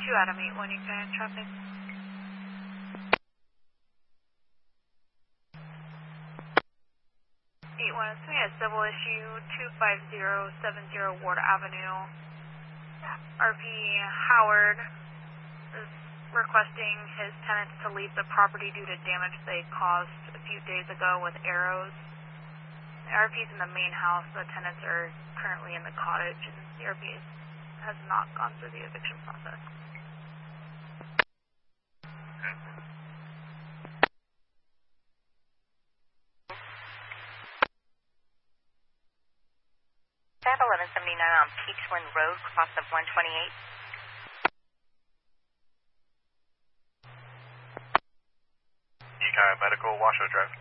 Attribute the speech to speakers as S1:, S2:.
S1: Adam 81, you can traffic. 81, it's a civil issue 25070 Ward Avenue. RP Howard is requesting his tenants to leave the property due to damage they caused a few days ago with arrows. The RP is in the main house, the tenants are currently in the cottage, and the RP has not gone through the eviction process.
S2: I have 1179 on Peachland Road, cross of 128.
S3: Medical, Washoe Drive.